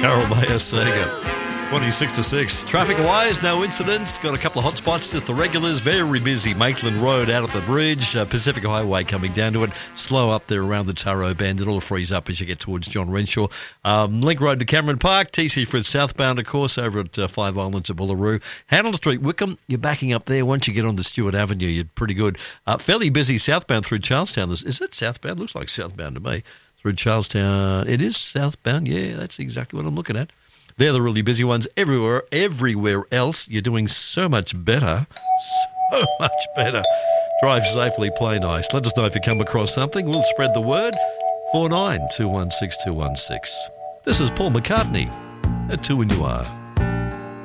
Carol Mayer Saga. 26 to 6. Traffic-wise, no incidents. Got a couple of hot spots at the regulars. Very busy. Maitland Road out at the bridge. Pacific Highway coming down to it. Slow up there around the Taro Bend. It'll freeze up as you get towards John Renshaw. Link Road to Cameron Park. TC Frith southbound, of course, over at Five Islands at Bullaroo. Handel Street, Wickham. You're backing up there. Once you get on the Stewart Avenue, you're pretty good. Fairly busy southbound through Charlestown. Is it southbound? Looks like southbound to me. Through Charlestown. It is southbound. Yeah, that's exactly what I'm looking at. They're the really busy ones. Everywhere else, you're doing so much better. So much better. Drive safely, play nice. Let us know if you come across something. We'll spread the word. 49216216. This is Paul McCartney at 2 and You Are.